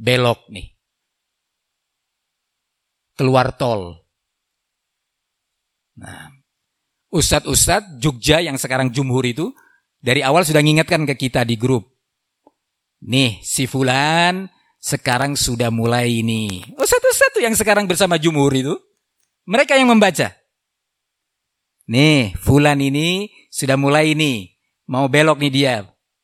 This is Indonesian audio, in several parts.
belok nih. Keluar tol. Nah, Ustadz Jogja yang sekarang jumhur itu dari awal sudah ngingatkan ke kita di grup. Nih, si fulan sekarang sudah mulai ini. Ustadz yang sekarang bersama jumhur itu, mereka yang membaca. Nih, fulan ini sudah mulai ini, mau belok nih dia.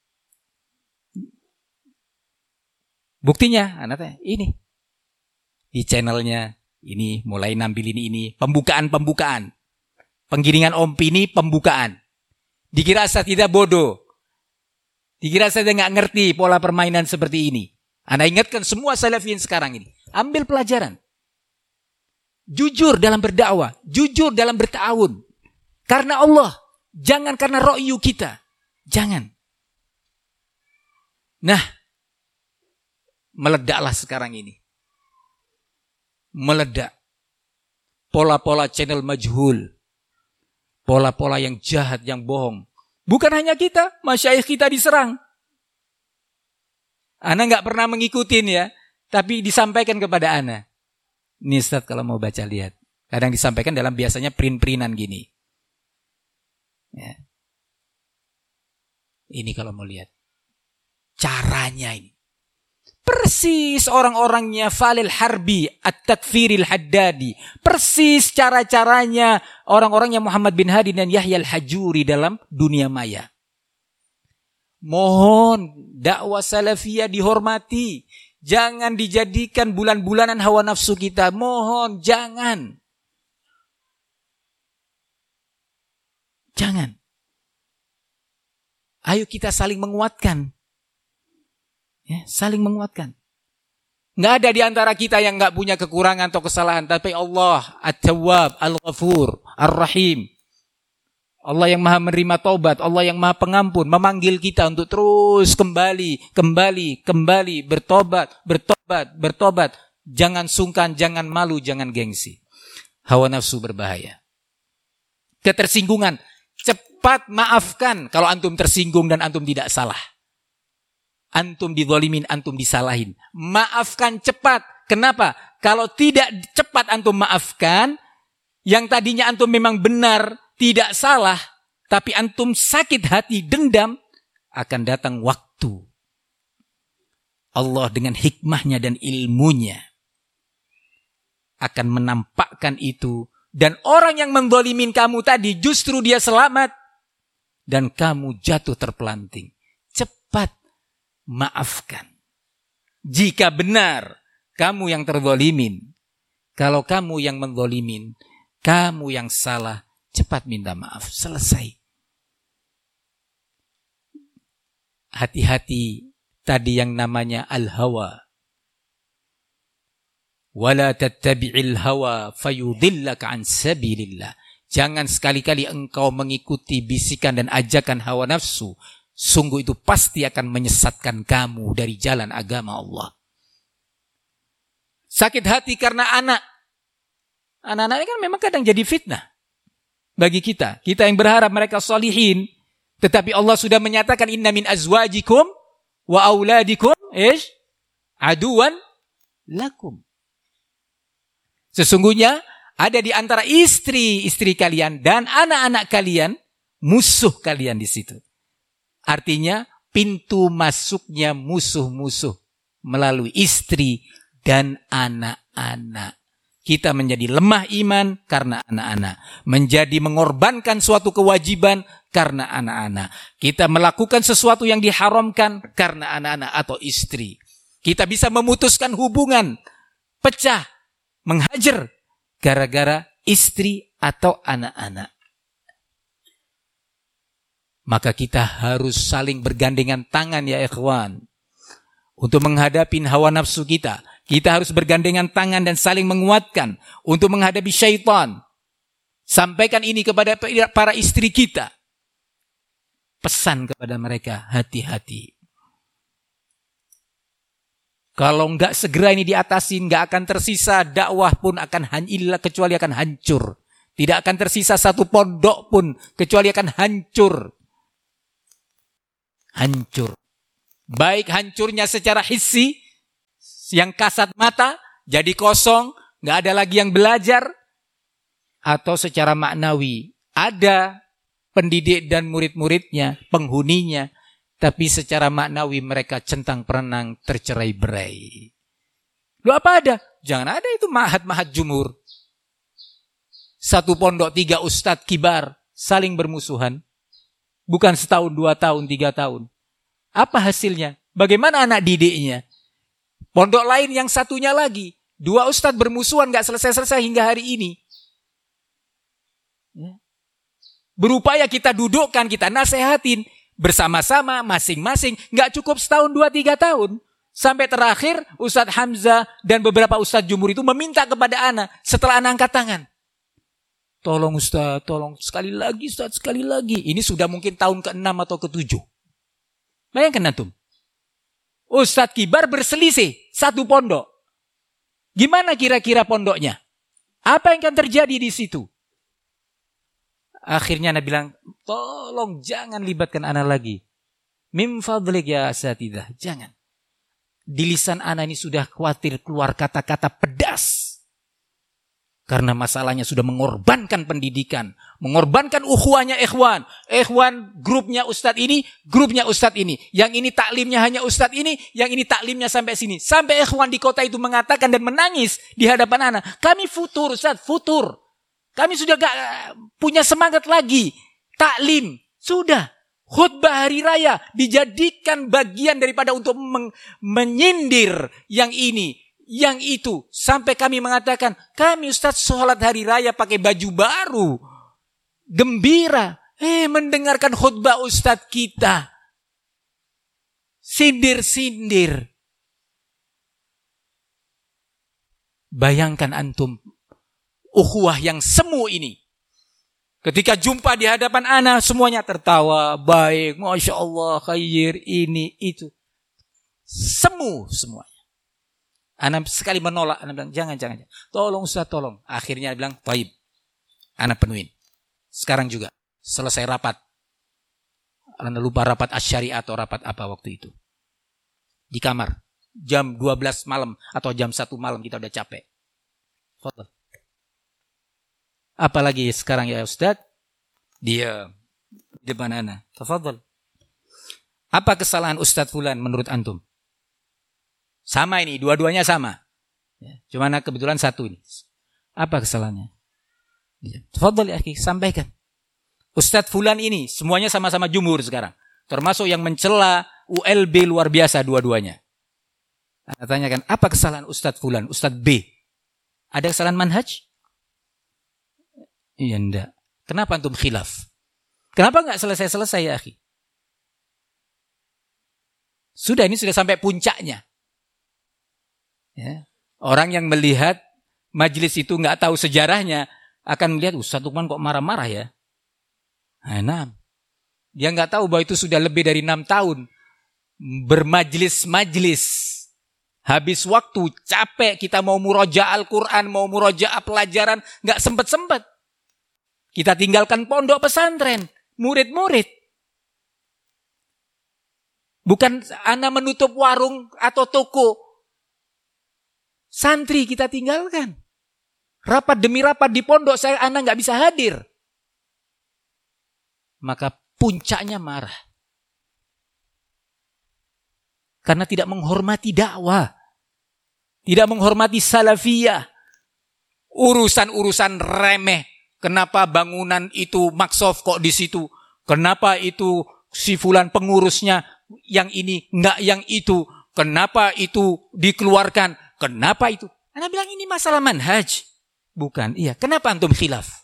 Buktinya, anaknya ini. Di channelnya ini mulai nampilin ini, pembukaan. Penggiringan opini pembukaan. Dikira saya tidak bodoh. Dikira saya nggak ngerti pola permainan seperti ini. Anda ingatkan semua salafiyin sekarang ini. Ambil pelajaran. Jujur dalam berdakwah. Jujur dalam berta'awun. Karena Allah. Jangan karena ro'yu kita. Jangan. Nah. Meledaklah sekarang ini. Meledak. Pola-pola channel majhul. Pola-pola yang jahat, yang bohong. Bukan hanya kita, masyayikh kita diserang. Ana nggak pernah mengikutin ya, tapi disampaikan kepada ana. Nih Ustaz kalau mau baca lihat. Kadang disampaikan dalam biasanya print-printan gini. Ya. Ini kalau mau lihat. Caranya ini. Persis orang-orangnya Falil Harbi, At-Takfiril Haddadi. Persis cara-caranya orang-orangnya Muhammad bin Hadi dan Yahya Al-Hajuri dalam dunia maya. Mohon dakwah salafiyah dihormati. Jangan dijadikan bulan-bulanan hawa nafsu kita. Mohon, jangan. Jangan. Ayo kita saling menguatkan. Ya, saling menguatkan. Nggak ada di antara kita yang nggak punya kekurangan atau kesalahan, tapi Allah At-Tawwab, Al-Ghafur, Ar-Rahim. Allah yang maha menerima taubat, Allah yang maha pengampun, memanggil kita untuk terus kembali, bertobat. Jangan sungkan, jangan malu, jangan gengsi. Hawa nafsu berbahaya. Ketersinggungan, cepat maafkan kalau antum tersinggung dan antum tidak salah. Antum dizalimin, antum disalahin. Maafkan cepat. Kenapa? Kalau tidak cepat antum maafkan, yang tadinya antum memang benar, tidak salah, tapi antum sakit hati, dendam, akan datang waktu. Allah dengan hikmahnya dan ilmunya akan menampakkan itu. Dan orang yang menzalimin kamu tadi, justru dia selamat. Dan kamu jatuh terpelanting. Cepat. Maafkan. Jika benar kamu yang terzalimin, kalau kamu yang menzalimin, kamu yang salah, cepat minta maaf. Selesai. Hati-hati tadi yang namanya al-hawa. Wala tattabi'il hawa fayudillaka an sabilillah. Jangan sekali-kali engkau mengikuti bisikan dan ajakan hawa nafsu. Sungguh itu pasti akan menyesatkan kamu dari jalan agama Allah. Sakit hati karena anak. Anak-anak ini kan memang kadang jadi fitnah bagi kita. Kita yang berharap mereka sholihin. Tetapi Allah sudah menyatakan inna min azwajikum wa auladikum aduwan lakum. Sesungguhnya ada di antara istri-istri kalian dan anak-anak kalian musuh kalian di situ. Artinya pintu masuknya musuh-musuh melalui istri dan anak-anak. Kita menjadi lemah iman karena anak-anak. Menjadi mengorbankan suatu kewajiban karena anak-anak. Kita melakukan sesuatu yang diharamkan karena anak-anak atau istri. Kita bisa memutuskan hubungan, pecah, menghajar gara-gara istri atau anak-anak. Maka kita harus saling bergandengan tangan ya ikhwan. Untuk menghadapi hawa nafsu kita. Kita harus bergandengan tangan dan saling menguatkan. Untuk menghadapi syaitan. Sampaikan ini kepada para istri kita. Pesan kepada mereka, hati-hati. Kalau enggak segera ini diatasi, enggak akan tersisa dakwah pun akan kecuali akan hancur. Tidak akan tersisa satu pondok pun kecuali akan hancur. Hancur. Baik hancurnya secara hissi, yang kasat mata, jadi kosong, nggak ada lagi yang belajar, atau secara maknawi ada pendidik dan murid-muridnya, penghuninya, tapi secara maknawi mereka centang perenang tercerai-berai. Lu apa ada? Jangan ada itu mahat-mahat jumhur. Satu pondok 3 ustadz kibar saling bermusuhan. Bukan setahun, 2 tahun, 3 tahun. Apa hasilnya? Bagaimana anak didiknya? Pondok lain yang satunya lagi. 2 ustadz bermusuhan gak selesai-selesai hingga hari ini. Berupaya kita dudukkan, kita nasehatin. Bersama-sama, masing-masing. Gak cukup setahun, 2, 3 tahun. Sampai terakhir Ustadz Hamzah dan beberapa Ustadz jumhur itu meminta kepada ana setelah ana angkat tangan. Tolong Ustadz, tolong sekali lagi Ustadz, sekali lagi. Ini sudah mungkin tahun ke-6 atau ke-7. Bayangkan antum. Ustadz kibar berselisih satu pondok. Gimana kira-kira pondoknya? Apa yang akan terjadi di situ? Akhirnya ana bilang, tolong jangan libatkan ana lagi. Min fadlik ya asatidah, jangan. Di lisan ana ini sudah khawatir keluar kata-kata pedas. Karena masalahnya sudah mengorbankan pendidikan. Mengorbankan ukhuwahnya ikhwan. Ikhwan grupnya ustadz ini, grupnya ustadz ini. Yang ini taklimnya hanya ustadz ini, yang ini taklimnya sampai sini. Sampai ikhwan di kota itu mengatakan dan menangis di hadapan ana. Kami futur ustadz, futur. Kami sudah gak punya semangat lagi. Taklim, sudah. Khutbah hari raya dijadikan bagian daripada untuk menyindir yang ini, yang itu. Sampai kami mengatakan, kami Ustadz sholat hari raya pakai baju baru. Gembira. Mendengarkan khutbah Ustadz kita. Sindir-sindir. Bayangkan antum, ukhuwah yang semu ini. Ketika jumpa di hadapan ana, semuanya tertawa, baik, Masya Allah, khair, ini, itu. Semu semuanya. Ana sekali menolak, ana bilang, jangan. Tolong Ustaz, tolong. Akhirnya dia bilang, baik, ana penuhin. Sekarang juga, selesai rapat. Ana lupa rapat asyariah atau rapat apa waktu itu. Di kamar, jam 12 malam atau jam 1 malam kita udah capek. Fadhal. Apalagi sekarang ya Ustaz, dia di depan ana. Tafadhal. Apa kesalahan Ustaz fulan menurut antum? Sama ini, dua-duanya sama. Ya, cuma kebetulan satu ini. Apa kesalahannya? Ya. Tafadhal ya akhi, sampaikan. Ustaz fulan ini, semuanya sama-sama jumhur sekarang. Termasuk yang mencela ULB luar biasa dua-duanya. Ana tanyakan, apa kesalahan Ustaz fulan, Ustaz B? Ada kesalahan manhaj? Iya enggak. Kenapa antum khilaf? Kenapa enggak selesai-selesai ya akhi? Ini sudah sampai puncaknya. Ya. Orang yang melihat majelis itu enggak tahu sejarahnya akan melihat Ustaz Lukman kok marah-marah ya. Nah, dia enggak tahu bahwa itu sudah lebih dari 6 tahun bermajlis-majlis. Habis waktu, capek, kita mau murojaah Al-Quran, mau murojaah pelajaran, enggak sempat-sempat. Kita tinggalkan pondok pesantren, murid-murid. Bukan ana menutup warung atau toko. Santri kita tinggalkan. Rapat demi rapat di pondok saya ana nggak bisa hadir. Maka puncaknya marah. Karena tidak menghormati dakwah. Tidak menghormati salafiyah. Urusan-urusan remeh. Kenapa bangunan itu maksof kok di situ? Kenapa itu si fulan pengurusnya yang ini enggak yang itu? Kenapa itu dikeluarkan? Kenapa itu? Ana bilang ini masalah manhaj. Bukan, iya. Kenapa antum khilaf?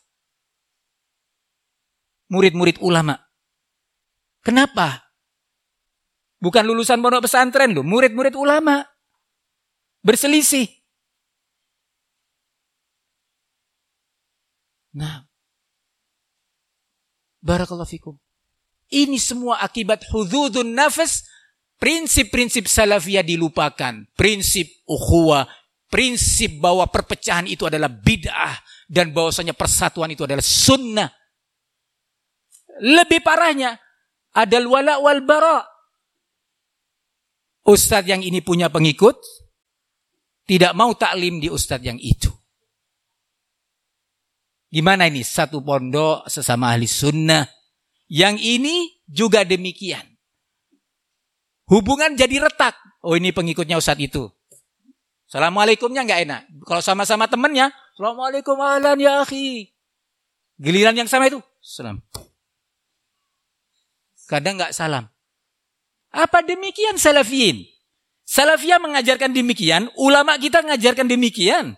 Murid-murid ulama. Kenapa? Bukan lulusan pondok pesantren loh, murid-murid ulama. Berselisih. Nah, barakallahu fikum. Ini semua akibat hududun nafas, prinsip-prinsip salafiyah dilupakan, prinsip ukhuwah, prinsip bahwa perpecahan itu adalah bid'ah dan bahwasanya persatuan itu adalah sunnah. Lebih parahnya, ada wala wal bara. Ustadz yang ini punya pengikut, Tidak mau taklim di ustadz yang itu. Gimana ini? Satu pondok sesama ahli sunnah. Yang ini juga demikian. Hubungan jadi retak. Oh, ini pengikutnya ustadz itu. Assalamualaikumnya nggak enak. Kalau sama-sama temennya, Assalamualaikum ahlan ya akhi. Giliran yang sama itu, salam. Kadang nggak salam. Apa demikian salafiyin? Salafiyah mengajarkan demikian, ulama kita mengajarkan demikian.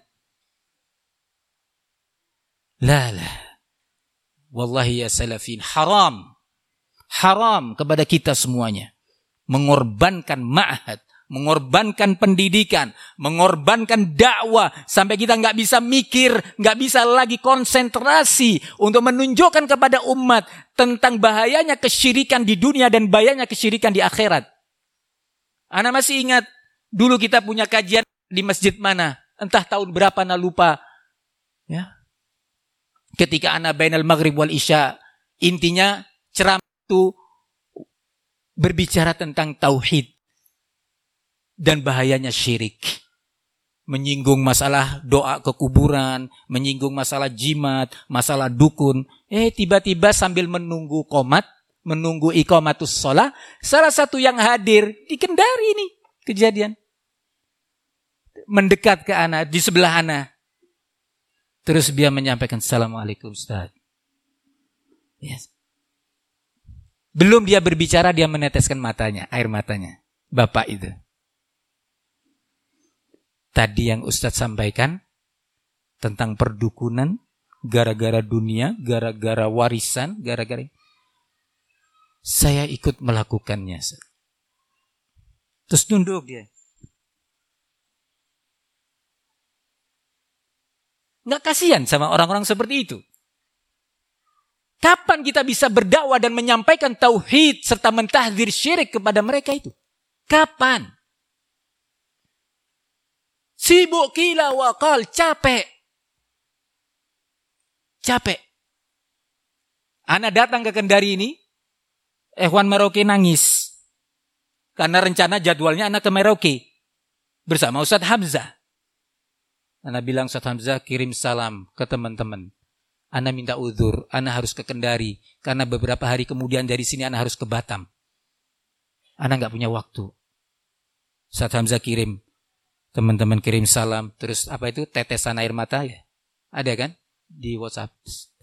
La. Wallahi ya salafiyin, haram. Haram kepada kita semuanya. Mengorbankan ma'had, mengorbankan pendidikan, mengorbankan dakwah, sampai kita nggak bisa mikir, nggak bisa lagi konsentrasi untuk menunjukkan kepada umat tentang bahayanya kesyirikan di dunia dan bahayanya kesyirikan di akhirat. Ana masih ingat dulu kita punya kajian di masjid mana, entah tahun berapa ana lupa. Ya. Ketika ana bainal maghrib wal isya, intinya ceramah itu berbicara tentang tauhid dan bahayanya syirik. Menyinggung masalah doa ke kuburan, menyinggung masalah jimat, masalah dukun. Tiba-tiba sambil menunggu qomat, menunggu iqamatus shalah, salah satu yang hadir di Kendari ini kejadian. Mendekat ke ana, di sebelah ana. Terus dia menyampaikan, Assalamualaikum Ustaz. Yes. Belum dia berbicara, dia meneteskan matanya, air matanya. Bapak itu. Tadi yang Ustaz sampaikan tentang perdukunan, gara-gara dunia, gara-gara warisan, gara-gara saya ikut melakukannya. Terus nunduk dia. Nggak kasihan sama orang-orang seperti itu. Kapan kita bisa berdakwah dan menyampaikan tauhid serta mentahdzir syirik kepada mereka itu? Kapan? Sibuk kila wakal, capek. Capek. Ana datang ke Kendari ini, Ikhwan Merauke nangis. Karena rencana jadwalnya anak ke Merauke. Bersama Ustadz Hamzah. Ana bilang, Ustadz Hamzah kirim salam ke teman-teman. Ana minta uzur, ana harus ke Kendari. Karena beberapa hari kemudian dari sini ana harus ke Batam. Ana gak punya waktu. Ustadz Hamzah kirim. Teman-teman kirim salam. Terus apa itu? Tetesan air mata ya? Ada kan? Di WhatsApp.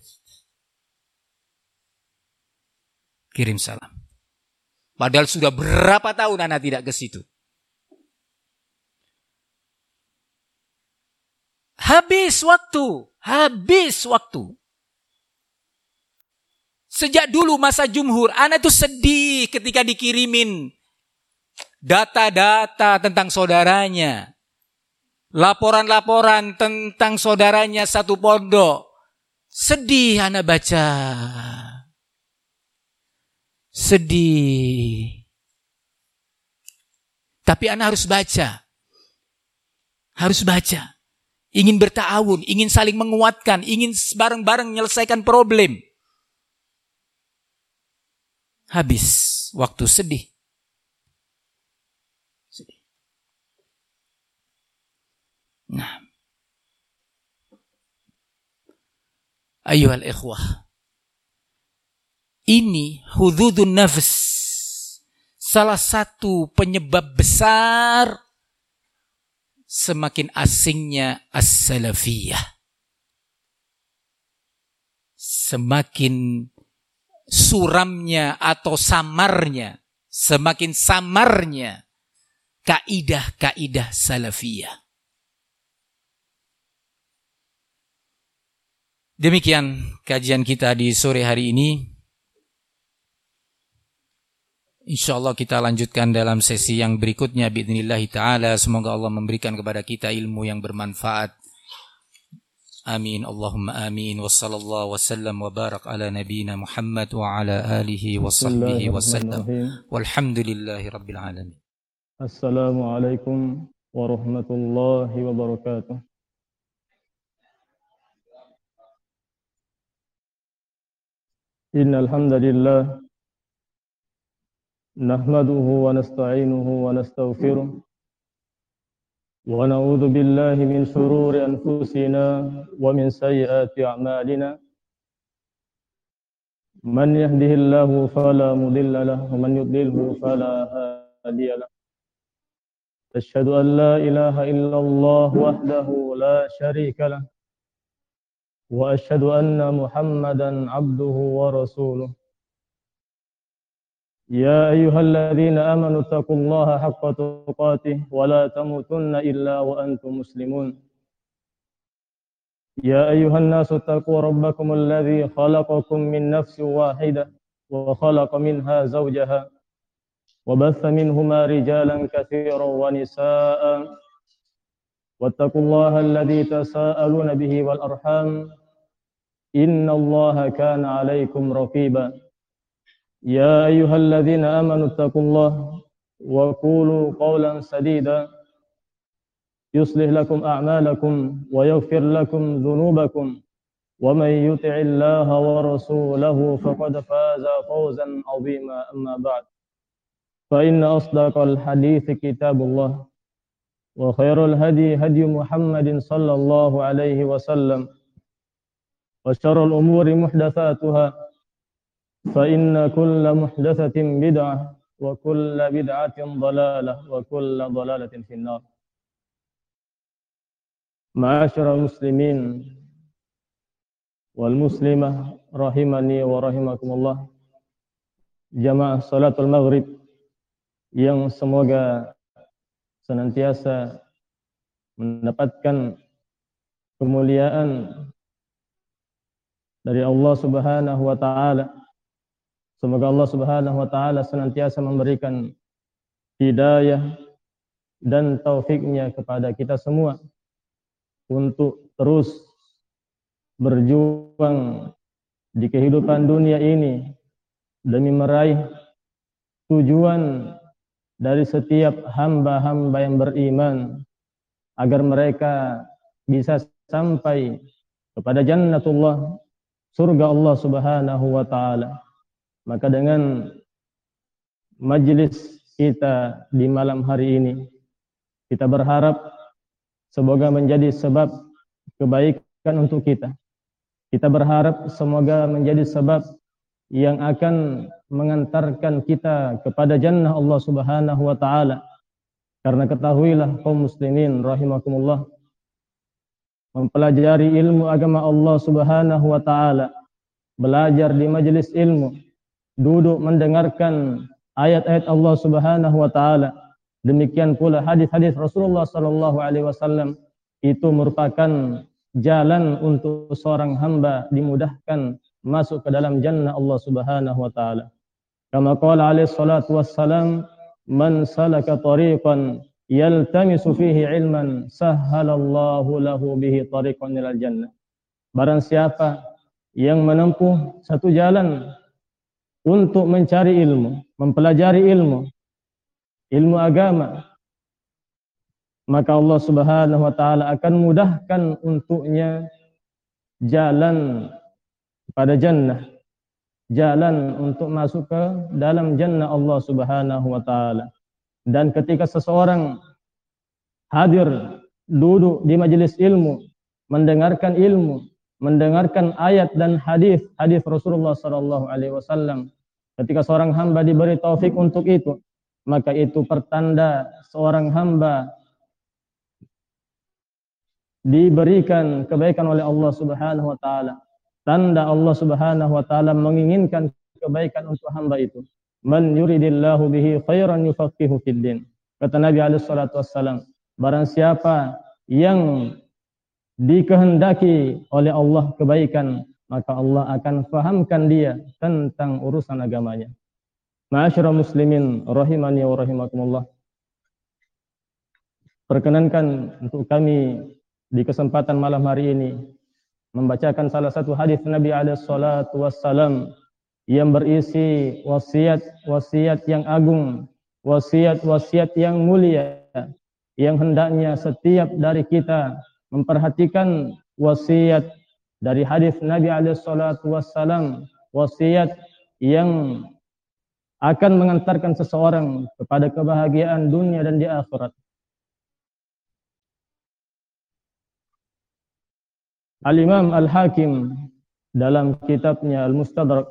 Kirim salam. Padahal sudah berapa tahun anak tidak ke situ. Habis waktu. Sejak dulu masa jumhur, anak itu sedih ketika dikirimin data-data tentang saudaranya. Laporan-laporan tentang saudaranya satu pondok. Sedih anak baca. Sedih. Tapi anak harus baca. Harus baca. Ingin berta'awun, ingin saling menguatkan, ingin bareng-bareng menyelesaikan problem. Habis waktu sedih. Sedih. Nah. Ayuhal ikhwah. Ini hududun nafs. Salah satu penyebab besar semakin asingnya as-salafiyah. Semakin suramnya atau samarnya, semakin samarnya kaidah-kaidah salafiyah. Demikian kajian kita di sore hari ini. InsyaAllah kita lanjutkan dalam sesi yang berikutnya biidznillah ta'ala. Semoga Allah memberikan kepada kita ilmu yang bermanfaat. Amin. Allahumma amin. Wa sallallahu wa sallam wa barak ala nabiyina Muhammad wa ala alihi wa sahbihi wa sallam. Walhamdulillahi rabbil alamin. Assalamualaikum warahmatullahi wabarakatuh. Innal hamdalillah nahmaduhu wa nasta'inuhu wa nastaghfiruh ونعوذ بالله من شرور أنفسنا ومن سيئات أعمالنا من يهده الله فلا مضل له ومن يضلله فلا هادي له أشهد أن لا إله إلا الله وحده لا شريك له وأشهد أن محمدا عبده ورسوله يا أيها الذين آمنوا اتقوا الله حق تقاته ولا تموتن إلا وأنتم مسلمون يا أيها الناس اتقوا ربكم الذي خلقكم من نفس واحدة وخلق منها زوجها وبث منهما رجالا كثيرا ونساء واتقوا الله الذي تساءلون به والأرحام إن الله كان عليكم رقيبا يا أيها الذين آمنوا اتقوا الله وقولوا قولا سديدا يصلح لكم أعمالكم ويغفر لكم ذنوبكم ومن يطع الله ورسوله فقد فاز فوزا عظيما أما بعد فإن أصدق الحديث كتاب الله وخير الهدي هدي محمد صلى الله عليه وسلم وشر الأمور محدثاتها فإن كل محدثة بدعة وكل بدعة ضلالة وكل ضلالة في النار. Ma'asyiral muslimin wal muslimah rahimani wa rahimakumullah. Jamaah salatul maghrib yang semoga senantiasa mendapatkan kemuliaan dari Allah Subhanahu wa taala. Semoga Allah Subhanahu wa taala senantiasa memberikan hidayah dan taufiknya kepada kita semua untuk terus berjuang di kehidupan dunia ini demi meraih tujuan dari setiap hamba-hamba yang beriman agar mereka bisa sampai kepada jannatullah, surga Allah Subhanahu wa taala. Maka dengan majelis kita di malam hari ini, kita berharap semoga menjadi sebab kebaikan untuk kita. Kita berharap semoga menjadi sebab yang akan mengantarkan kita kepada jannah Allah Subhanahu wa taala. Karena ketahuilah kaum muslimin rahimakumullah, mempelajari ilmu agama Allah Subhanahu wa taala, belajar di majelis ilmu, duduk mendengarkan ayat-ayat Allah Subhanahu wa taala, demikian pula hadis-hadis Rasulullah sallallahu alaihi wasallam, itu merupakan jalan untuk seorang hamba dimudahkan masuk ke dalam jannah Allah Subhanahu wa taala. Kama qala alaihi salatu wassalam, man salaka tariqan yaltamisu fihi ilman sahhalallahu lahu bihi tariqan ilal jannah. Barang siapa yang menempuh satu jalan untuk mencari ilmu, mempelajari ilmu agama, maka Allah Subhanahu wa taala akan mudahkan untuknya jalan pada jannah, jalan untuk masuk ke dalam jannah Allah Subhanahu wa taala. Dan ketika seseorang hadir duduk di majelis ilmu, mendengarkan ilmu, mendengarkan ayat dan hadis Rasulullah sallallahu alaihi wasallam, ketika seorang hamba diberi taufik untuk itu, maka itu pertanda seorang hamba diberikan kebaikan oleh Allah Subhanahu wa taala. Tanda Allah Subhanahu wa taala menginginkan kebaikan untuk hamba itu. Man yuridillahu bihi khairan yufaqihu fid din. Kata Nabi alaihi salatu wassalam, barang siapa yang dikehendaki oleh Allah kebaikan, maka Allah akan fahamkan dia tentang urusan agamanya. Ma'asyiral muslimin rahimani wa rahimakumullah. Perkenankan untuk kami di kesempatan malam hari ini membacakan salah satu hadis Nabi alaihi salatu wassalam yang berisi wasiat yang agung, wasiat yang mulia, yang hendaknya setiap dari kita memperhatikan wasiat dari hadis Nabi alaihi salatu wassalam, wasiat yang akan mengantarkan seseorang kepada kebahagiaan dunia dan di akhirat. Al-Imam Al-Hakim dalam kitabnya Al-Mustadrak,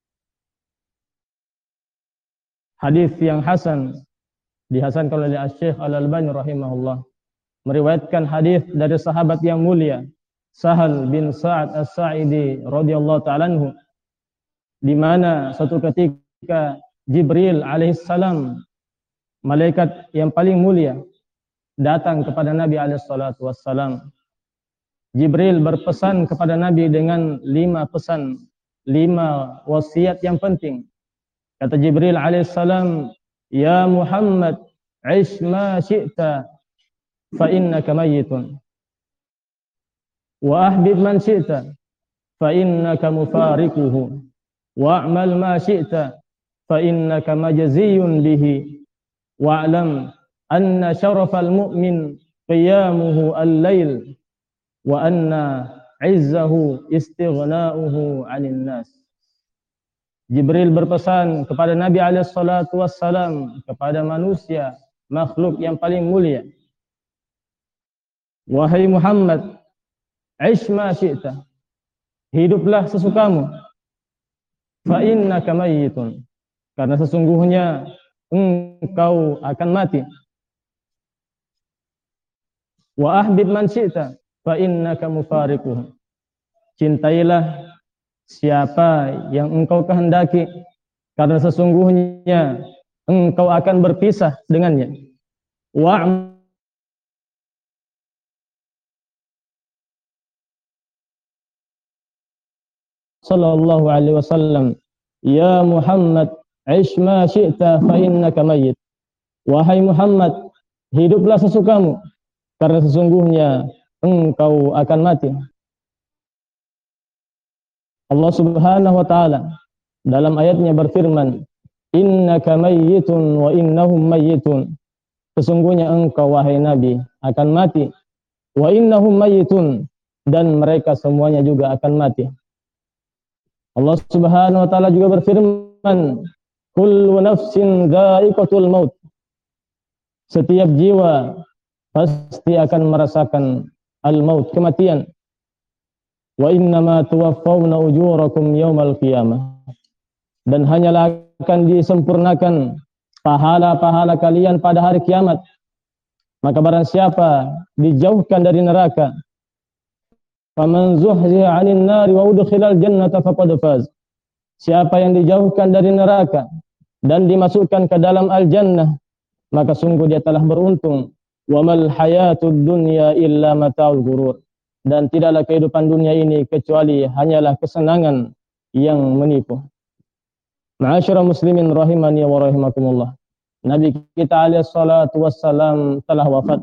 hadis yang hasan, dihasankan oleh Syekh Al-Albani rahimahullah, meriwayatkan hadis dari sahabat yang mulia Sahal bin Sa'ad As-Sa'idi radhiyallahu ta'ala anhu, di mana suatu ketika Jibril alaihissalam, malaikat yang paling mulia, datang kepada Nabi alaihissalatu wassalam. Jibril berpesan kepada Nabi dengan 5 pesan, 5 wasiat yang penting. Kata Jibril alaihissalam, "Ya Muhammad, ish ma syi'ta fa innaka mayyitun. Wa ahbib man syi'ta fa innaka mufariquhu. Wa'mal ma syi'ta fa innaka majziyun bihi. Wa'lam anna syarafal mu'min qiyamuhu al-lail. Wa anna izzahu istighna'uhu 'anil nas." Jibril berpesan kepada Nabi alaihissalatu wassalam, kepada manusia, makhluk yang paling mulia, "Wahai Muhammad, ish ma syi'ta, hiduplah sesukamu. Fa innaka mayyitun, karena sesungguhnya engkau akan mati. Wa ahbib man syi'ta fa innaka mufariquh, cintailah siapa yang engkau kehendaki, karena sesungguhnya engkau akan berpisah dengannya. Wa sallallahu alaihi wasallam, "Ya Muhammad, ish ma syi'ta fa innaka mayyit." Wahai Muhammad, hiduplah sesukamu, karena sesungguhnya engkau akan mati. Allah Subhanahu wa taala dalam ayatnya berfirman, "Innaka mayyitun wa innahum mayyitun." Sesungguhnya engkau wahai Nabi akan mati. Wa innahum mayyitun, dan mereka semuanya juga akan mati. Allah Subhanahu wa taala juga berfirman, "Kullu nafsin dha'iqatul maut." Setiap jiwa pasti akan merasakan al-maut, kematian. "Wa innama tuwaffawna ujurakum yaumal qiyamah." Dan hanyalah akan disempurnakan pahala-pahala kalian pada hari kiamat. Maka barang siapa dijauhkan dari neraka, faman zuhziha 'anil nari wa udkhilal jannata faqad faz. Siapa yang dijauhkan dari neraka dan dimasukkan ke dalam al-jannah, maka sungguh dia telah beruntung. Wa mal hayatud dunya illa mata'ul ghurur. Dan tidaklah kehidupan dunia ini kecuali hanyalah kesenangan yang menipu. Ma'asyiral muslimin rahimani wa rahimakumullah. Nabi kita alaihi salatu wassalam telah wafat.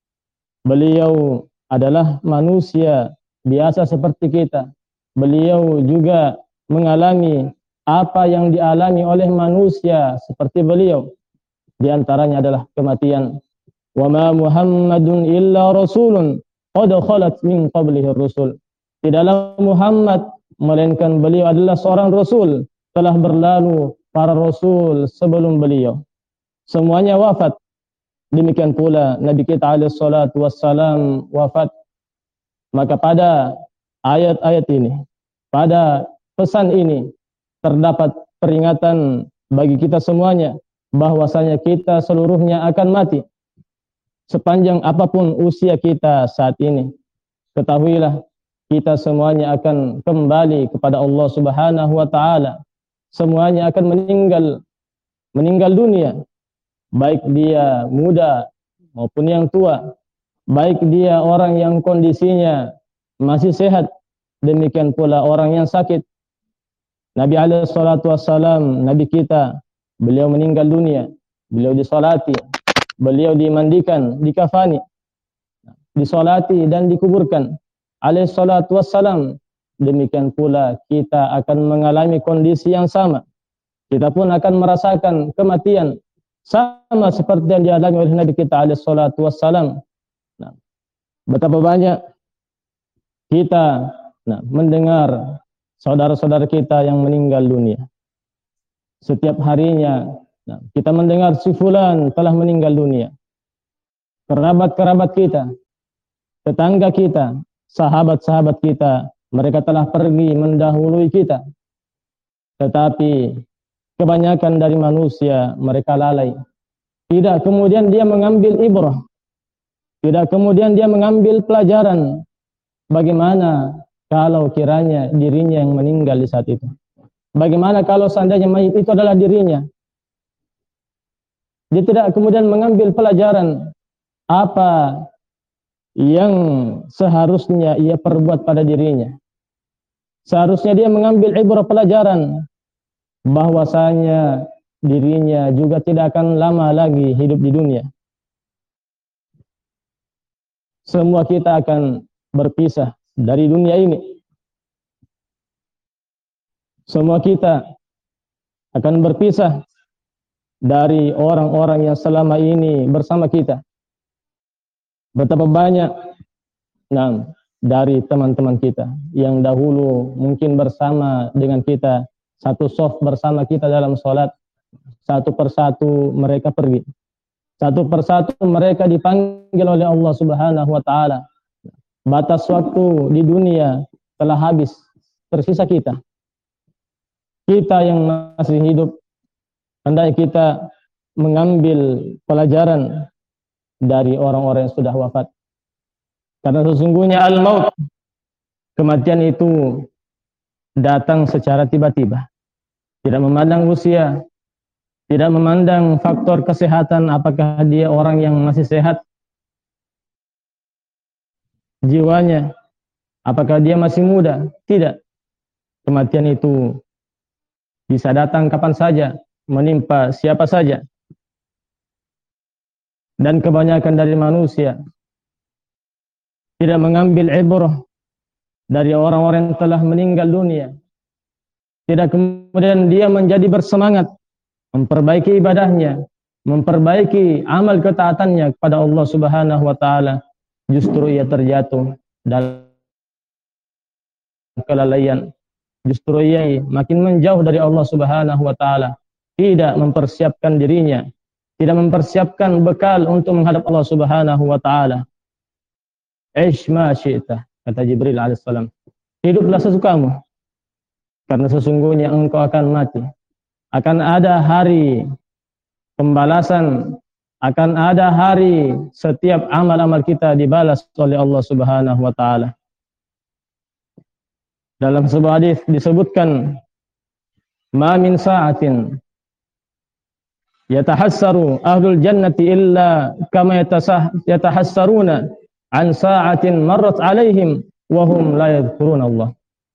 Beliau adalah manusia biasa seperti kita. Beliau juga mengalami apa yang dialami oleh manusia seperti beliau. Di antaranya adalah kematian. Wa ma Muhammadun illa rasulun qad khalat min qablihi ar-rusul. Tidaklah Muhammad melainkan beliau adalah seorang rasul, telah berlalu para rasul sebelum beliau. Semuanya wafat. Demikian pula Nabi kita alaihi salatu wassalam wafat. Maka pada ayat-ayat ini, pada pesan ini, terdapat peringatan bagi kita semuanya bahwasanya kita seluruhnya akan mati. Sepanjang apapun usia kita saat ini, ketahuilah kita semuanya akan kembali kepada Allah Subhanahu wa taala. Semuanya akan meninggal dunia. Baik dia muda maupun yang tua, baik dia orang yang kondisinya masih sehat, demikian pula orang yang sakit. Nabi alaihi salatu wassalam, Nabi kita, beliau meninggal dunia, beliau disolati, beliau dimandikan, dikafani, disolati dan dikuburkan alaihi salatu wassalam. Demikian pula kita akan mengalami kondisi yang sama. Kita pun akan merasakan kematian sama seperti yang dialami oleh Nabi kita alaihi salatu wassalam. Nah, betapa banyak kita mendengar saudara-saudara kita yang meninggal dunia. Setiap harinya kita mendengar si fulan telah meninggal dunia. Kerabat-kerabat kita, tetangga kita, sahabat-sahabat kita, mereka telah pergi mendahului kita. Tetapi kebanyakan dari manusia mereka lalai. Tidak kemudian dia mengambil ibrah. Tidak kemudian dia mengambil pelajaran. Bagaimana kalau kiranya dirinya yang meninggal di saat itu? Bagaimana kalau seandainya mayit itu adalah dirinya? Dia tidak kemudian mengambil pelajaran apa yang seharusnya ia perbuat pada dirinya. Seharusnya dia mengambil ibrah pelajaran bahwasanya dirinya juga tidak akan lama lagi hidup di dunia. Semua kita akan berpisah dari dunia ini. Semua kita akan berpisah dari orang-orang yang selama ini bersama kita. Betapa banyak dari teman-teman kita yang dahulu mungkin bersama dengan kita, satu shaf bersama kita dalam sholat, satu persatu mereka pergi. Satu persatu mereka dipanggil oleh Allah Subhanahu wa taala. Batas waktu di dunia telah habis, tersisa kita. Kita yang masih hidup, hendaknya kita mengambil pelajaran dari orang-orang yang sudah wafat. Karena sesungguhnya al-maut, kematian itu datang secara tiba-tiba. Tidak memandang usia, tidak memandang faktor kesehatan, apakah dia orang yang masih sehat, jiwanya, apakah dia masih muda, tidak. Kematian itu bisa datang kapan saja, menimpa siapa saja. Dan kebanyakan dari manusia tidak mengambil ibrah dari orang-orang yang telah meninggal dunia. Tidak kemudian dia menjadi bersemangat memperbaiki ibadahnya, memperbaiki amal ketaatannya kepada Allah Subhanahu wa taala. Justru ia terjatuh dalam kelalaian. Justru ia makin menjauh dari Allah Subhanahu wa taala, tidak mempersiapkan dirinya, tidak mempersiapkan bekal untuk menghadap Allah Subhanahu wa taala. Aish ma syi'ta, kata Jibril alaihissalam. Hiduplah sesukamu, karena sesungguhnya engkau akan mati. Akan ada hari pembalasan, akan ada hari setiap amal-amal kita dibalas oleh Allah Subhanahu wa taala. Dalam sebuah hadis disebutkan, ma min sa'atin yatahassaru ahlul jannati illa kama yatahassaruna an sa'atin marrat alaihim wa hum la yadhkuruna Allah.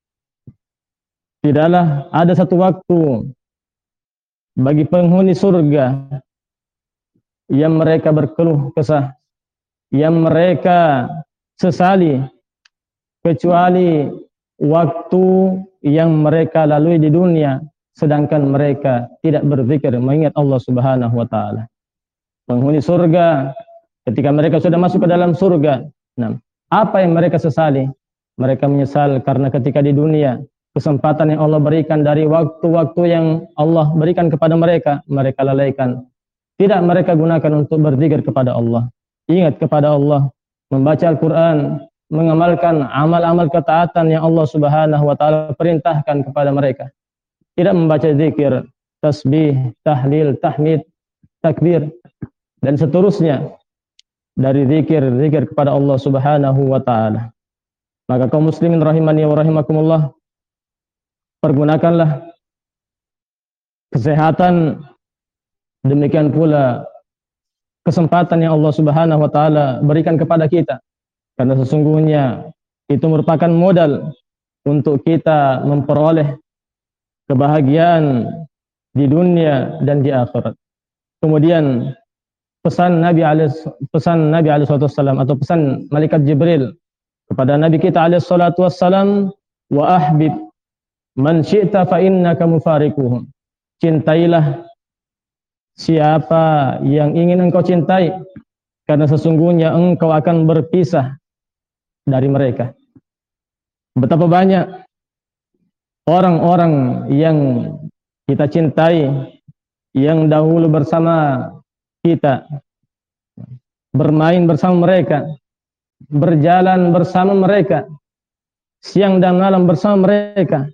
Tidaklah ada satu waktu bagi penghuni surga yang mereka berkeluh kesah, yang mereka sesali, kecuali waktu yang mereka lalui di dunia, sedangkan mereka tidak berzikir mengingat Allah Subhanahu wa taala. Penghuni surga ketika mereka sudah masuk ke dalam surga, apa yang mereka sesali? Mereka menyesal karena ketika di dunia kesempatan yang Allah berikan dari waktu-waktu yang Allah berikan kepada mereka, mereka lalaikan. Tidak mereka gunakan untuk berzikir kepada Allah, ingat kepada Allah, membaca Al-Quran, mengamalkan amal-amal ketaatan yang Allah Subhanahu wa taala perintahkan kepada mereka. Tidak membaca zikir, tasbih, tahlil, tahmid, takbir dan seterusnya dari zikir kepada Allah Subhanahu wa taala. Maka kaum muslimin rahimani wa rahimakumullah, pergunakanlah kesehatan, demikian pula kesempatan yang Allah Subhanahu wa taala berikan kepada kita. Karena sesungguhnya itu merupakan modal untuk kita memperoleh kebahagiaan di dunia dan di akhirat. Kemudian pesan Nabi alaihi wasallam atau pesan malaikat Jibril kepada Nabi kita alaihi salatu wassalam, wa ahbib man syi'ta fa innaka mufariquhum. Cintailah siapa yang ingin engkau cintai, karena sesungguhnya engkau akan berpisah dari mereka. Betapa banyak orang-orang yang kita cintai, yang dahulu bersama kita, bermain bersama mereka, berjalan bersama mereka, siang dan malam bersama mereka.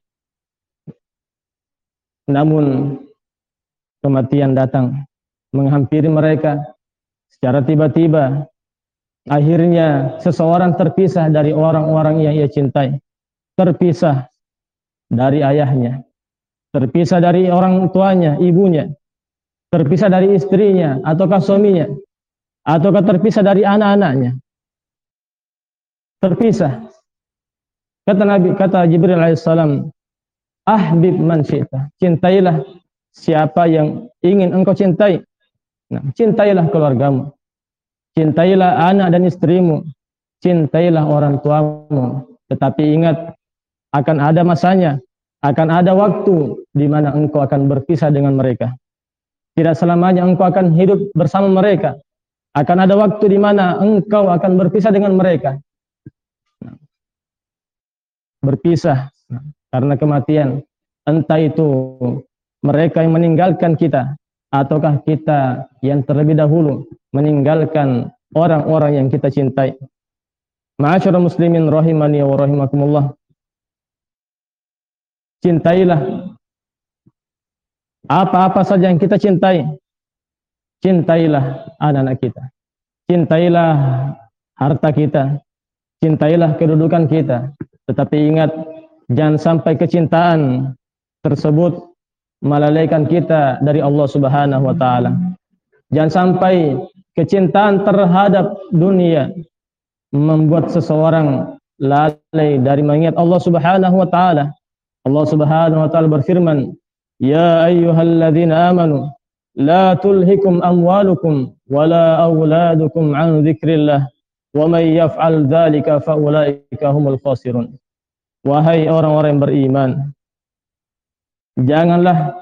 Namun kematian datang menghampiri mereka secara tiba-tiba. Akhirnya seseorang terpisah dari orang-orang yang ia cintai, terpisah dari ayahnya, terpisah dari orang tuanya, ibunya, terpisah dari istrinya ataukah suaminya, ataukah terpisah dari anak-anaknya. Terpisah. Kata Jibril alaihissalam, ahbib man syi'ta, cintailah siapa yang ingin engkau cintai. Nah, cintailah keluargamu, cintailah anak dan istrimu, cintailah orang tuamu. Tetapi ingat, akan ada masanya, akan ada waktu di mana engkau akan berpisah dengan mereka. Tidak selamanya engkau akan hidup bersama mereka. Akan ada waktu di mana engkau akan berpisah dengan mereka. Berpisah karena kematian. Entah itu mereka yang meninggalkan kita, ataukah kita yang terlebih dahulu meninggalkan orang-orang yang kita cintai. Ma'asyiral muslimin rahimani wa rahimakumullah. Cintailah apa-apa saja yang kita cintai. Cintailah anak-anak kita. Cintailah harta kita. Cintailah kedudukan kita. Tetapi ingat, jangan sampai kecintaan tersebut melalaikan kita dari Allah Subhanahu wa taala. Jangan sampai kecintaan terhadap dunia membuat seseorang lalai dari mengingat Allah Subhanahu wa taala. Allah Subhanahu wa taala berfirman, "Ya ayyuhalladzina amanu la tulhikum amwalukum wala auladukum an dzikrillah wa may yaf'al dzalika fa ulaika humul khasirun." Wahai orang-orang yang beriman, janganlah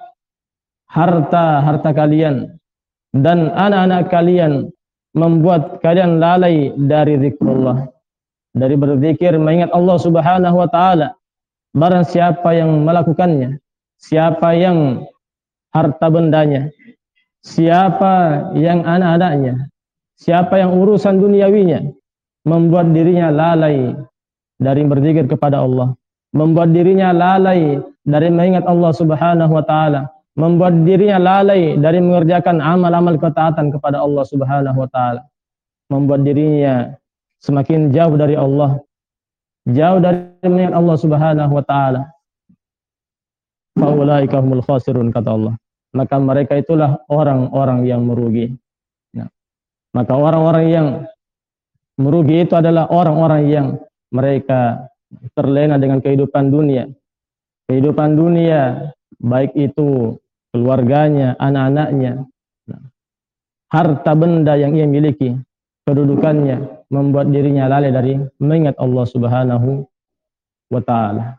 harta kalian dan anak-anak kalian membuat kalian lalai dari zikrullah, dari berzikir mengingat Allah Subhanahu wa taala. Barang siapa yang melakukannya, siapa yang harta bendanya, siapa yang anak-anaknya, siapa yang urusan duniawinya membuat dirinya lalai dari berzikir kepada Allah, membuat dirinya lalai dari mengingat Allah Subhanahu wa taala, membuat dirinya lalai dari mengerjakan amal-amal ketaatan kepada Allah Subhanahu wa taala, membuat dirinya semakin jauh dari Allah, jauh dari mengingat Allah Subhanahu wa taala. Faulaika humul khasirun, kata Allah. Maka mereka itulah orang-orang yang merugi. Nah, maka orang-orang yang merugi itu adalah orang-orang yang mereka terlena dengan kehidupan dunia. Kehidupan dunia, baik itu keluarganya, anak-anaknya, harta benda yang ia miliki, kedudukannya, membuat dirinya lalai dari mengingat Allah Subhanahu wa ta'ala.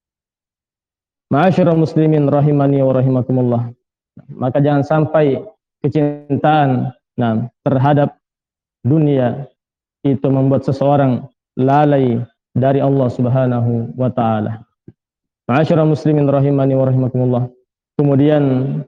Ma'asyiral muslimin rahimani wa rahimakumullah. Maka jangan sampai kecintaan terhadap dunia itu membuat seseorang lalai dari Allah Subhanahu wa ta'ala. Ma'asyiral muslimin rahimani wa rahimakumullah. Kemudian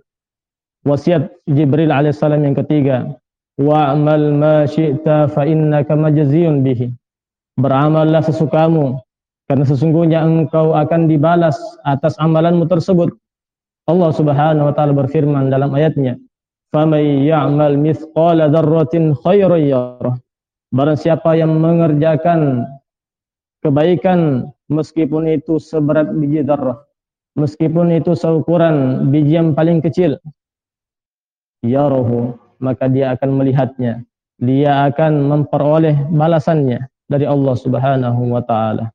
wasiat Jibril alaihissalam yang ketiga, wa'amal ma syi'ta fa innaka majziyun bihi. Beramallah sesukamu, karena sesungguhnya engkau akan dibalas atas amalanmu tersebut. Allah Subhanahu wa taala berfirman dalam ayatnya, "Faman ya'mal mithqala dzarratin khairan yarah." Barang siapa yang mengerjakan kebaikan meskipun itu seberat biji dzarrah, meskipun itu seukuran biji yang paling kecil, yarahu, maka dia akan melihatnya, dia akan memperoleh balasannya dari Allah Subhanahu wa taala.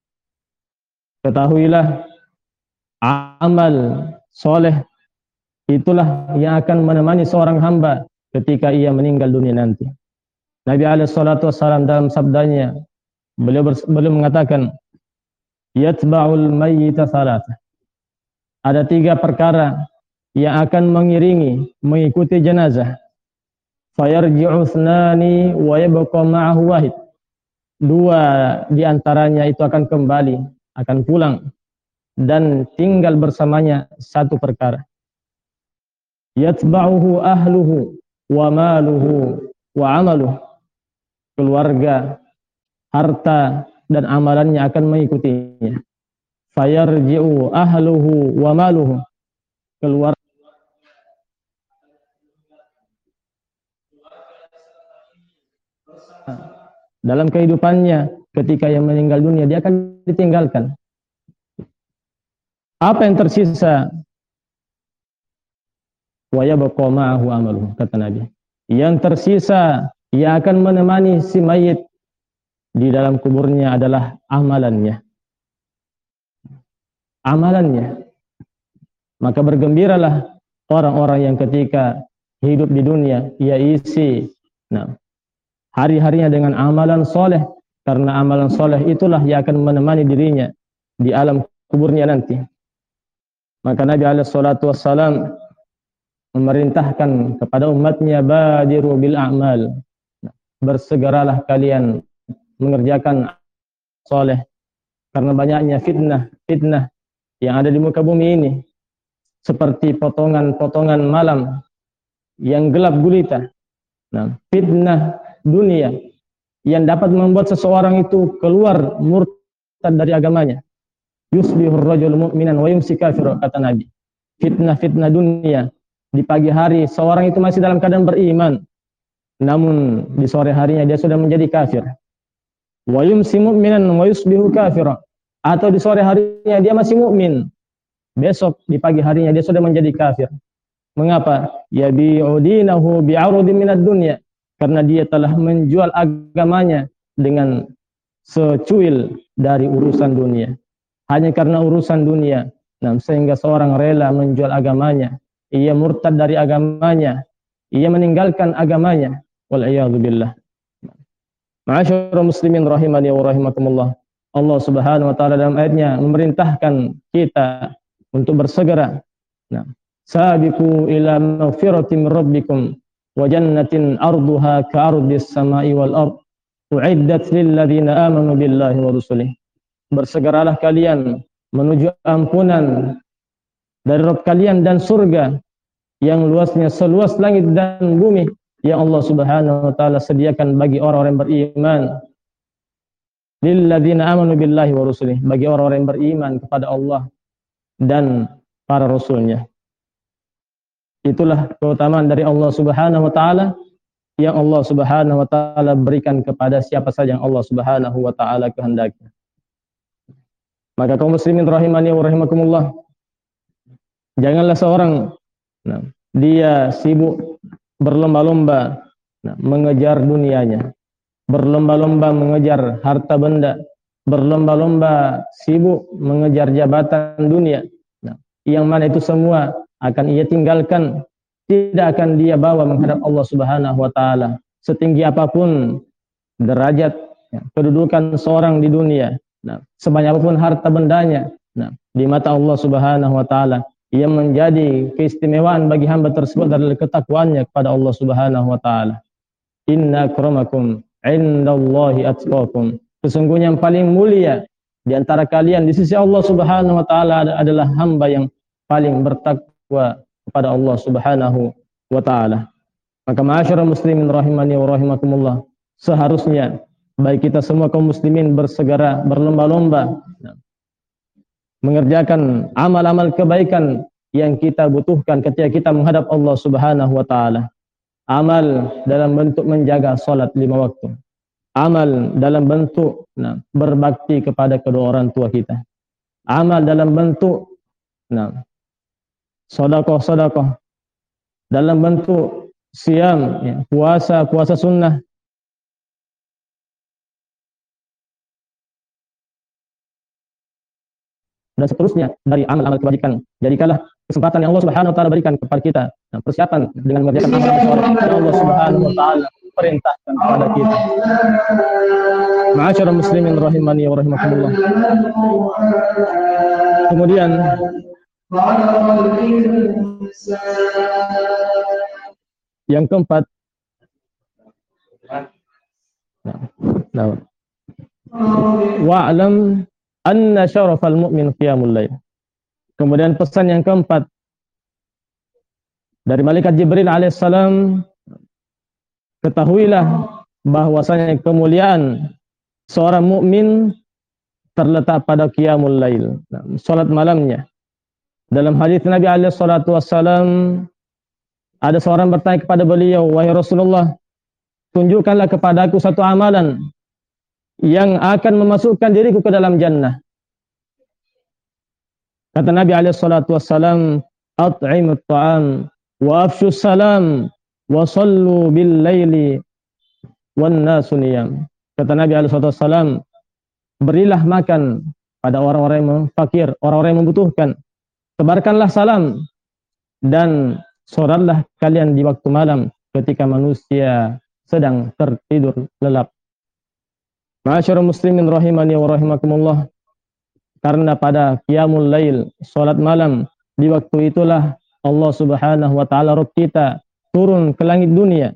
Ketahuilah, amal soleh itulah yang akan menemani seorang hamba ketika ia meninggal dunia nanti. Nabi alaihi salatu wassalam dalam sabdanya, beliau mengatakan, yatba'ul mayyita salatah. Ada 3 perkara yang akan mengikuti jenazah. Fayarji'u thnani wa yabqa ma'ahu wahid. 2 di antaranya itu akan kembali, akan pulang, dan tinggal bersamanya 1 perkara. Yatba'uhu ahluhu wa maluhu wa amaluhu. Keluarga, harta dan amalannya akan mengikutinya. Fayarji'u ahluhu wa maluhu, keluar dalam kehidupannya ketika yang meninggal dunia dia akan ditinggalkan. Apa yang tersisa? Wa yabqa ma'ahu amaluhu, kata Nabi. Yang tersisa yang akan menemani si mayit di dalam kuburnya adalah amalannya. Amalannya. Maka bergembiralah orang-orang yang ketika hidup di dunia ia isi hari-harinya dengan amalan soleh, karena amalan soleh itulah yang akan menemani dirinya di alam kuburnya nanti. Maka Nabi SAW memerintahkan kepada umatnya, badiru bil a'mal, bersegeralah kalian mengerjakan soleh, karena banyaknya fitnah yang ada di muka bumi ini, seperti potongan-potongan malam yang gelap gulita. Fitnah dunia yang dapat membuat seseorang itu keluar murtad dari agamanya. Yusbihur rajul mu'minan wa yumsi kafir, kata Nabi. Fitnah dunia, di pagi hari seorang itu masih dalam keadaan beriman, namun di sore harinya dia sudah menjadi kafir. Wa yumsi mu'minan wa yusbihu kafir, atau di sore harinya dia masih mukmin, besok di pagi harinya dia sudah menjadi kafir. Mengapa? Yabi'u dinahu bi'arudin minad dunya, karena dia telah menjual agamanya dengan secuil dari urusan dunia. Hanya karena urusan dunia, sehingga seorang rela menjual agamanya, ia murtad dari agamanya, ia meninggalkan agamanya. Wal'iyadzubillah. Ma'asyarul muslimin rahimani wa rahimakumullah. Allah Subhanahu wa taala dalam ayatnya memerintahkan kita untuk bersegera. Sabiqu ila maghfiratin min rabbikum wa jannatin arduha ka'ardis samai wal ard u'iddat lil ladzina amanu billahi wa rusulih. Bersegeralah kalian menuju ampunan dari Rabb kalian dan surga yang luasnya seluas langit dan bumi yang Allah Subhanahu wa taala sediakan bagi orang-orang yang beriman. Lil ladzina amanu billahi wa rusulih, bagi orang-orang yang beriman kepada Allah dan para rasulnya. Itulah keutamaan dari Allah Subhanahu wa taala yang Allah Subhanahu wa taala berikan kepada siapa saja yang Allah Subhanahu wa taala kehendaki. Maka kaum muslimin rahimani wa rahimakumullah, janganlah seorang dia sibuk berlomba-lomba mengejar dunianya, berlomba-lomba mengejar harta benda, berlomba-lomba sibuk mengejar jabatan dunia, yang mana itu semua akan ia tinggalkan, tidak akan dia bawa menghadap Allah Subhanahu wa taala. Setinggi apapun derajat kedudukan seorang di dunia, sebanyak apapun harta bendanya, di mata Allah Subhanahu wa taala ia menjadi keistimewaan bagi hamba tersebut adalah ketakwaannya kepada Allah Subhanahu wa taala. Inna akramakum indallahi atqakum. Sesungguhnya yang paling mulia di antara kalian di sisi Allah Subhanahu wa taala adalah hamba yang paling bertakwa kepada Allah Subhanahu wa taala. Maka ma'asyiral muslimin rahimani wa rahimakumullah, seharusnya baik kita semua kaum muslimin bersegera berlomba-lomba mengerjakan amal-amal kebaikan yang kita butuhkan ketika kita menghadap Allah Subhanahu wa taala. Amal dalam bentuk menjaga salat 5 waktu. Amal dalam bentuk berbakti kepada kedua orang tua kita. Amal dalam bentuk sedekah. Dalam bentuk siam, puasa sunnah. Dan seterusnya dari amal-amal kebajikan. Jadikanlah kesempatan yang Allah Subhanahu wa taala berikan kepada kita persiapan dengan mengerjakan amal soleh yang Allah Subhanahu wa taala perintahkan kepada kita. Ma'asyiral muslimin rahimani wa rahimakumullah. Kemudian yang keempat, wa'lam anna syarafal mu'min qiyamul lail. Kemudian pesan yang keempat dari malaikat Jibril alaihissalam, ketahuilah bahwasanya kemuliaan seorang mukmin terletak pada qiyamul lail, salat malamnya. Dalam hadis Nabi alaihi salatu wassalam, ada seorang bertanya kepada beliau, "Wahai Rasulullah, tunjukkanlah kepadaku satu amalan yang akan memasukkan diriku ke dalam jannah." Kata Nabi alaihi salatu wassalam, "At'imut ta'am wa afshus salam wa sallu bil laili wan nasu niyam." Kata Nabi alaihi salatu wassalam, berilah makan pada orang-orang yang fakir, orang-orang yang membutuhkan. Sebarkanlah salam dan solatlah kalian di waktu malam ketika manusia sedang tertidur lelap. Ma'asyiral muslimin rahimani wa rahimakumullah. Karena pada qiyamul lail, salat malam, di waktu itulah Allah Subhanahu wa taala Rabb kita turun ke langit dunia.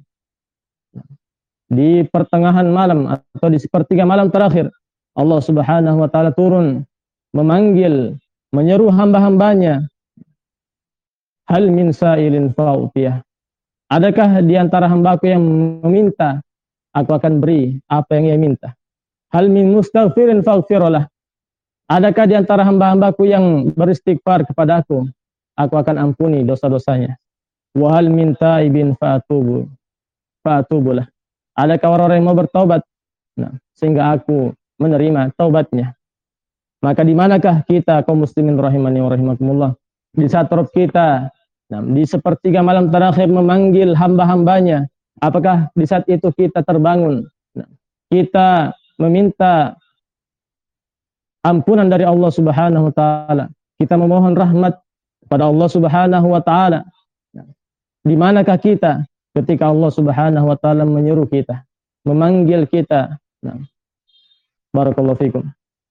Di pertengahan malam atau di sepertiga malam terakhir, Allah Subhanahu wa taala turun memanggil, menyeru hamba-hambanya, hal min sa'ilin fa'utiyah. Adakah di antara hambaku yang meminta, aku akan beri apa yang ia minta. Hal min mustaghfirin faghfirlah. Adakah di antara hamba-hambaku yang beristighfar kepadaku, aku akan ampuni dosa-dosanya. Wa hal min taibin fa'atubulah. Adakah orang-orang yang mau bertaubat, sehingga aku menerima taubatnya. Maka di manakah kita kaum muslimin rahimani wa rahimakumullah? Di saat Rabb kita di sepertiga malam terakhir memanggil hamba-hambanya, apakah di saat itu kita terbangun? Kita meminta ampunan dari Allah Subhanahu wa taala. Kita memohon rahmat kepada Allah Subhanahu wa taala. Di manakah kita ketika Allah Subhanahu wa taala menyeru kita, memanggil kita? Barakallahu fikum.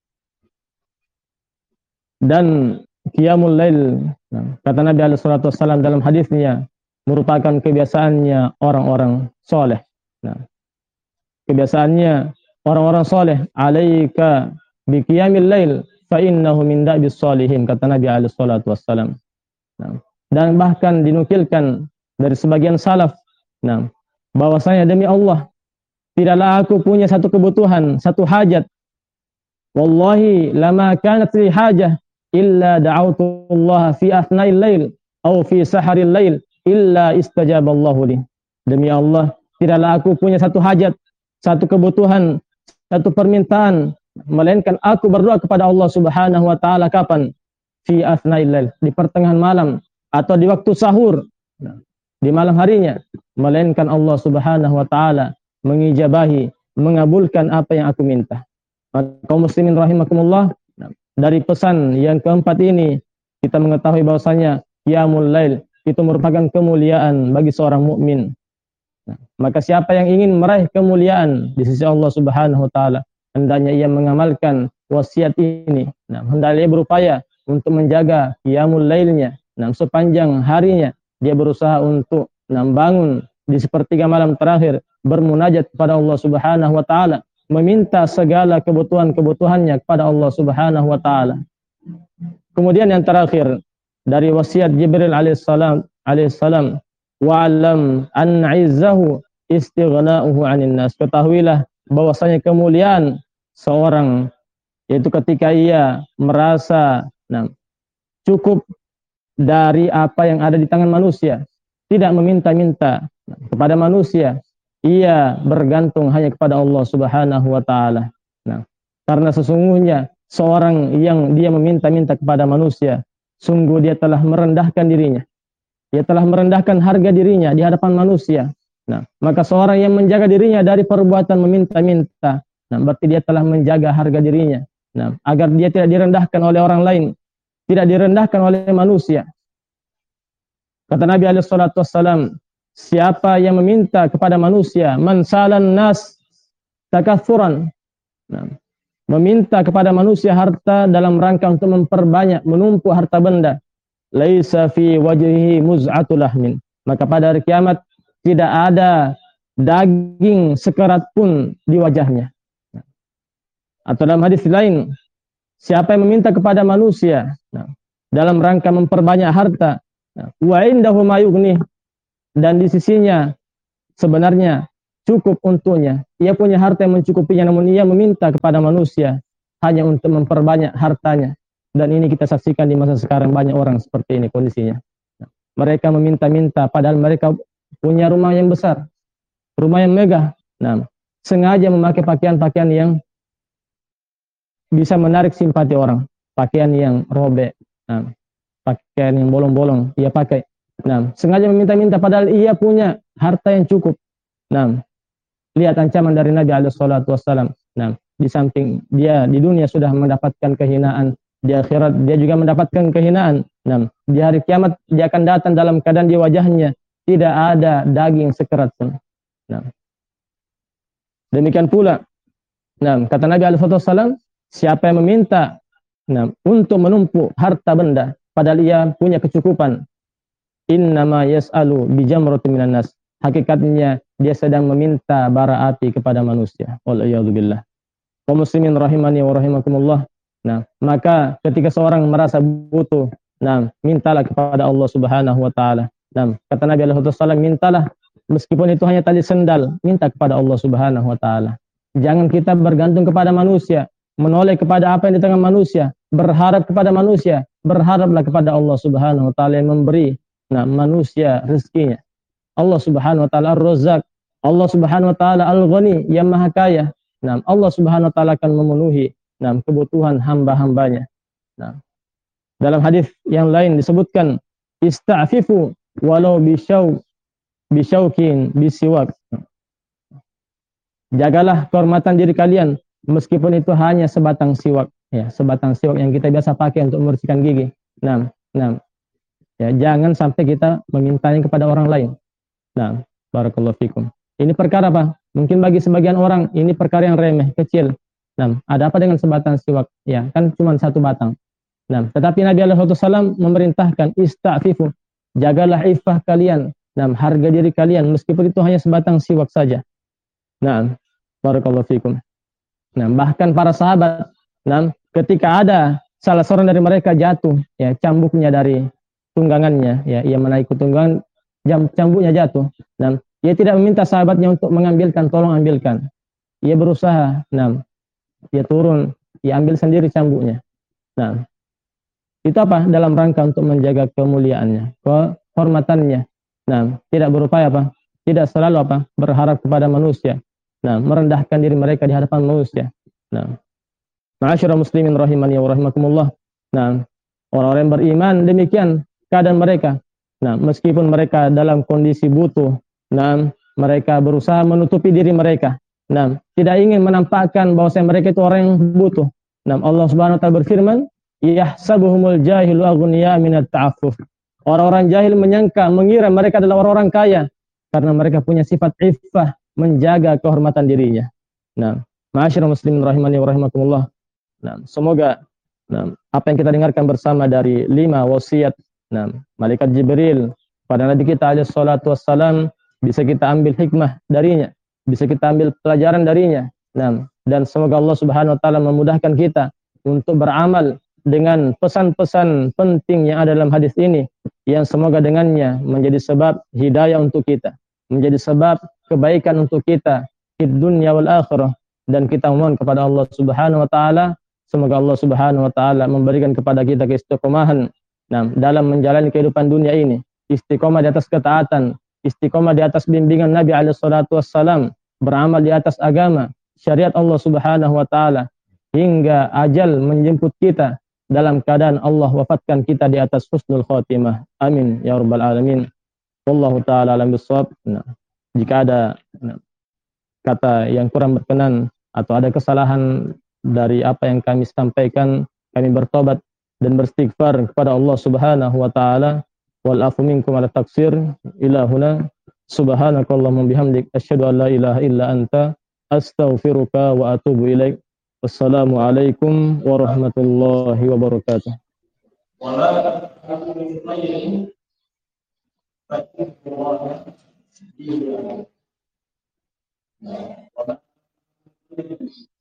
Dan qiyamul lail, kata Nabi alaihi salatu wassalam dalam hadisnya, merupakan kebiasaannya orang-orang soleh. Kebiasaannya orang-orang soleh. Alaika bi qiyamil lail fa innahu min da'bis sholihin, kata Nabi alaihi salatu wassalam. Dan bahkan dinukilkan dari sebagian salaf, bahwasanya demi Allah, tidaklah aku punya satu kebutuhan, satu hajat. Wallahi lama kanat li hajah illa da'autullaha fi athna'il lail atau fi saharil lail illa istajaballahu li. Demi Allah, tidaklah aku punya satu hajat, satu kebutuhan, satu permintaan, melainkan aku berdoa kepada Allah Subhanahu wa taala kapan? Fi athna'il lail, di pertengahan malam atau di waktu sahur, di malam harinya, melainkan Allah Subhanahu wa taala mengijabahi, mengabulkan apa yang aku minta. Kaum muslimin rahimakumullah, dari pesan yang keempat ini kita mengetahui bahwasanya qiyamul lail itu merupakan kemuliaan bagi seorang mukmin. Maka siapa yang ingin meraih kemuliaan di sisi Allah Subhanahu wa taala, hendaknya ia mengamalkan wasiat ini. Hendaknya ia berupaya untuk menjaga qiyamul lailnya. Sepanjang harinya dia berusaha untuk bangun di sepertiga malam terakhir, bermunajat kepada Allah Subhanahu wa taala, meminta segala kebutuhan-kebutuhannya kepada Allah Subhanahu wa taala. Kemudian yang terakhir dari wasiat Jibril alaihissalam, wa'alam an 'izzahu istighna'uhu 'anil nas. Ketahuilah bahwasanya kemuliaan seorang yaitu ketika ia merasa cukup dari apa yang ada di tangan manusia, tidak meminta-minta kepada manusia, ia bergantung hanya kepada Allah Subhanahu wa taala. Karena sesungguhnya seorang yang dia meminta-minta kepada manusia, sungguh dia telah merendahkan dirinya. Dia telah merendahkan harga dirinya di hadapan manusia. Maka seorang yang menjaga dirinya dari perbuatan meminta-minta, berarti dia telah menjaga harga dirinya. Agar dia tidak direndahkan oleh orang lain, tidak direndahkan oleh manusia. Kata Nabi alaihi salatu wassalam, siapa yang meminta kepada manusia, man salan nas takatsuran, meminta kepada manusia harta dalam rangka untuk memperbanyak, menumpuk harta benda, laisa fi wajhihi muz'atul lahmin, maka pada hari kiamat tidak ada daging sekerat pun di wajahnya. Atau dalam hadis lain, siapa yang meminta kepada manusia dalam rangka memperbanyak harta, wa indahu ma yughni, dan di sisinya sebenarnya cukup untuknya. Ia punya harta yang mencukupinya, namun ia meminta kepada manusia hanya untuk memperbanyak hartanya. Dan ini kita saksikan di masa sekarang, banyak orang seperti ini kondisinya. Mereka meminta-minta padahal mereka punya rumah yang besar, rumah yang megah. Nah, sengaja memakai pakaian-pakaian yang bisa menarik simpati orang, pakaian yang robek, nah, pakaian yang bolong-bolong ia pakai. Nah, sengaja meminta-minta padahal ia punya harta yang cukup. Nah, lihat ancaman dari Nabi alaihi salatu wassalam. Nah, di samping dia di dunia sudah mendapatkan kehinaan, di akhirat dia juga mendapatkan kehinaan. Nah, di hari kiamat dia akan datang dalam keadaan di wajahnya tidak ada daging sekerat pun. Nah, demikian pula, nah, kata Nabi alaihi salatu wassalam, siapa yang meminta untuk menumpuk harta benda padahal ia punya kecukupan, innama yas'alu bijamratin minan nas, hakikatnya dia sedang meminta bara api kepada manusia. Waliyadzubillah. Kaum muslimin rahimani wa rahimakumullah. Nah, maka ketika seorang merasa butuh, nah, mintalah kepada Allah Subhanahu wa taala. Nah, kata Nabi alaihi wasallam, mintalah meskipun itu hanya tali sendal, minta kepada Allah Subhanahu wa taala. Jangan kita bergantung kepada manusia, menoleh kepada apa yang di tangan manusia, berharap kepada manusia, berharaplah kepada Allah Subhanahu wa taala yang memberi manusia rezekinya. Allah Subhanahu wa taala Ar-Razzaq, Allah Subhanahu wa taala Al-Ghani yang Maha Kaya. Nah, Allah Subhanahu wa taala akan memenuhi kebutuhan hamba-hambanya. Nah, dalam hadis yang lain disebutkan ista'fifu walau bisyaukin bisiwak. Jagalah kehormatan diri kalian meskipun itu hanya sebatang siwak, ya, sebatang siwak yang kita biasa pakai untuk membersihkan gigi. Nah, ya, jangan sampai kita memintanya kepada orang lain. Nah, barakallahu fikum. Ini perkara apa? Mungkin bagi sebagian orang ini perkara yang remeh, kecil. Nah, ada apa dengan sebatang siwak? Ya, kan cuma satu batang. Nah, tetapi Nabi alaihi wasallam memerintahkan ista'fifu, jagalah iffah kalian, harga diri kalian meskipun itu hanya sebatang siwak saja. Nah, barakallahu fikum. Nah, bahkan para sahabat, ketika ada salah seorang dari mereka jatuh, ya, cambuknya dari tunggangannya, ya, ia menaiki tunggangan, cambuknya jatuh. Nah, ia tidak meminta sahabatnya untuk mengambilkan, tolong ambilkan. Ia berusaha, ia turun, ia ambil sendiri cambuknya. Nah, itu apa? Dalam rangka untuk menjaga kemuliaannya, kehormatannya. Nah, tidak berupaya apa? Tidak selalu apa? Berharap kepada manusia. Nah, merendahkan diri mereka di hadapan manusia. Nah, ma'asyiral muslimin rahimani wa rahimakumullah. Nah, orang-orang yang beriman demikian keadaan mereka. Nah, meskipun mereka dalam kondisi butuh, mereka berusaha menutupi diri mereka. Nah, tidak ingin menampakkan bahwa mereka itu orang yang butuh. Nah, Allah Subhanahu wa taala berfirman, "Yahsabuhumul jahilu aghniya minat ta'affuf." Orang-orang jahil menyangka, mengira mereka adalah orang-orang kaya karena mereka punya sifat iffah, menjaga kehormatan dirinya. Nah, ma'asyiral muslimin rahimani wa rahimakumullah. Nah, semoga apa yang kita dengarkan bersama dari 5 wasiat malaikat Jibril pada Nabi kita alaihi salatu wassalam bisa kita ambil hikmah darinya, bisa kita ambil pelajaran darinya. Dan semoga Allah Subhanahu wa taala memudahkan kita untuk beramal dengan pesan-pesan penting yang ada dalam hadis ini, yang semoga dengannya menjadi sebab hidayah untuk kita, menjadi sebab kebaikan untuk kita di dunia wal akhirah. Dan kita mohon kepada Allah Subhanahu wa taala, semoga Allah Subhanahu wa taala memberikan kepada kita keistiqomahan dalam menjalani kehidupan dunia ini, istiqomah di atas ketaatan, istiqomah di atas bimbingan Nabi alaihi salatu wassalam, beramal di atas agama syariat Allah Subhanahu wa taala hingga ajal menjemput kita dalam keadaan Allah wafatkan kita di atas husnul khotimah. Amin ya rabbal alamin. Wallahu taala alam bissawab. Nah, jika ada kata yang kurang berkenan atau ada kesalahan dari apa yang kami sampaikan, kami bertobat dan beristighfar kepada Allah Subhanahu wa taala. Wal afu minkum ala taksir. Ila huna subhanakallahumma bihamdik asyhadu an la ilaha illa anta astaghfiruka wa atubu ilaik. Wassalamu alaikum warahmatullahi wabarakatuh. Wa